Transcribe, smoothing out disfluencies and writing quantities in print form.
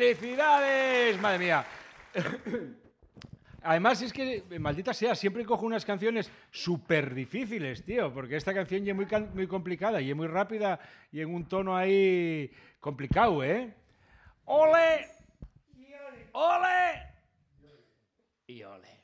¡Felicidades! Madre mía. Además, es que, maldita sea, siempre cojo unas canciones súper difíciles, tío, porque esta canción ya es muy complicada y es muy rápida y en un tono ahí complicado, ¿eh? ¡Ole! ¡Ole! Y ole.